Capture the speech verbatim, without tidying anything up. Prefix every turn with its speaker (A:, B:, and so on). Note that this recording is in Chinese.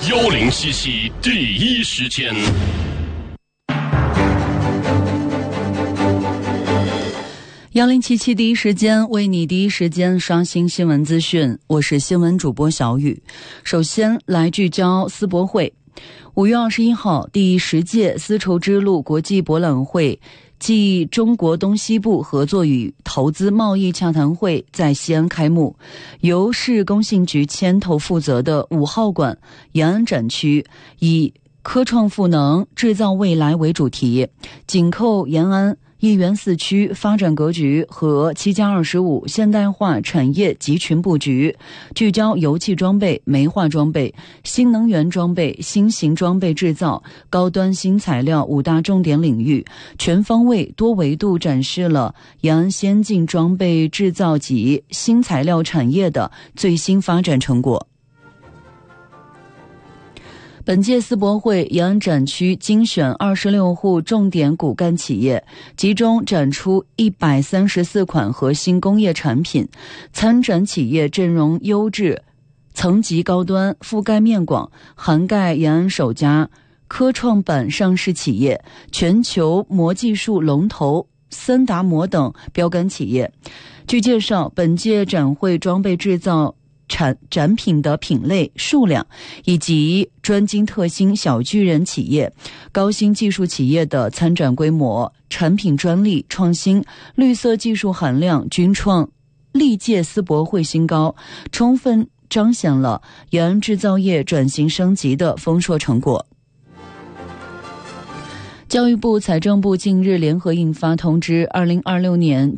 A: 幺零七七第一时间。
B: 幺零七七第一时间为你第一时间刷新新闻资讯，我是新闻主播小雨。首先来聚焦丝博会。五月二十一号，第十届丝绸之路国际博览会暨中国东西部合作与投资贸易洽谈会在西安开幕，由市工信局牵头负责的五号馆延安展区以科创赋能制造未来为主题，紧扣延安一园四区发展格局和七加二十五现代化产业集群布局，聚焦油气装备、煤化装备、新能源装备、新型装备制造、高端新材料五大重点领域，全方位多维度展示了延安先进装备制造及新材料产业的最新发展成果。本届丝博会延安展区精选二十六户重点骨干企业，集中展出一百三十四款核心工业产品，参展企业阵容优质，层级高端，覆盖面广，涵盖延安首家科创板上市企业、全球膜技术龙头森达膜等标杆企业。据介绍，本届展会装备制造产展品的品类数量，以及专精特新小巨人企业、高新技术企业的参展规模、产品专利创新、绿色技术含量均创历届丝博会新高，充分彰显了延安制造业转型升级的丰硕成果。教育部、财政部近日联合印发通知，二零二六年